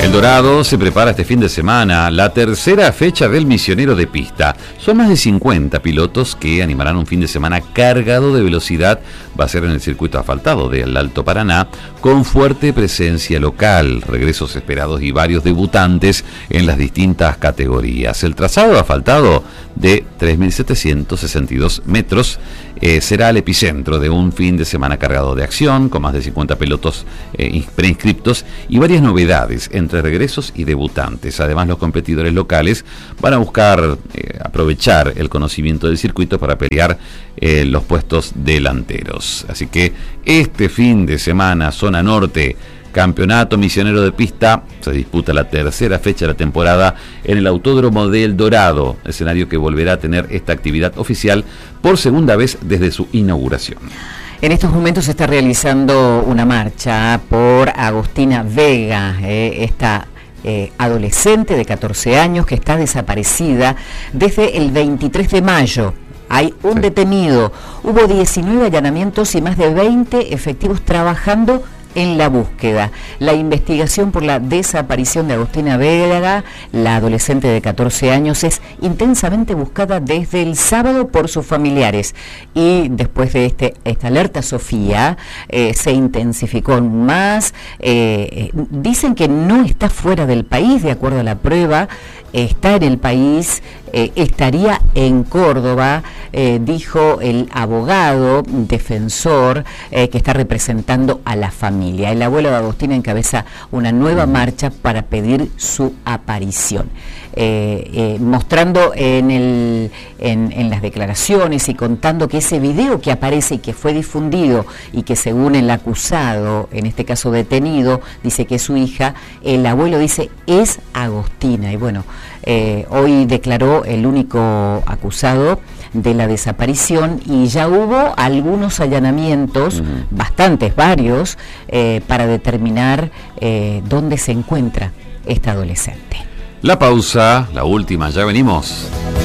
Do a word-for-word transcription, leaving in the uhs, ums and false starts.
El Dorado se prepara este fin de semana, la tercera fecha del Misionero de Pista. Son más de cincuenta pilotos que animarán un fin de semana cargado de velocidad. Va a ser en el circuito asfaltado del Alto Paraná, con fuerte presencia local, regresos esperados y varios debutantes en las distintas categorías. El trazado asfaltado de tres mil setecientos sesenta y dos metros eh, será el epicentro de un fin de semana cargado de acción, con más de cincuenta pilotos eh, preinscriptos y varias novedades entre regresos y debutantes. Además, los competidores locales van a buscar eh, aprovechar el conocimiento del circuito para pelear eh, los puestos delanteros. Así que este fin de semana, zona norte, Campeonato Misionero de Pista, se disputa la tercera fecha de la temporada en el Autódromo del Dorado, escenario que volverá a tener esta actividad oficial por segunda vez desde su inauguración. En estos momentos se está realizando una marcha por Agostina Vega, eh, esta eh, adolescente de catorce años que está desaparecida desde el veintitrés de mayo. Hay un sí. detenido, hubo diecinueve allanamientos y más de veinte efectivos trabajando en la búsqueda. La investigación por la desaparición de Agostina Vega, la adolescente de catorce años, es intensamente buscada desde el sábado por sus familiares. Y después de este, esta alerta Sofía, eh, se intensificó más. Eh, dicen que no está fuera del país, de acuerdo a la prueba, está en el país, eh, estaría en Córdoba, eh, dijo el abogado defensor eh, que está representando a la familia. El abuelo de Agostina encabeza una nueva marcha para pedir su aparición, eh, eh, mostrando en, el, en, en las declaraciones y contando que ese video que aparece y que fue difundido y que según el acusado, en este caso detenido, dice que es su hija, el abuelo dice es Agostina. Y bueno, eh, hoy declaró el único acusado de la desaparición y ya hubo algunos allanamientos, uh-huh. bastantes, varios, eh, para determinar eh, dónde se encuentra esta adolescente. La pausa, la última, ya venimos.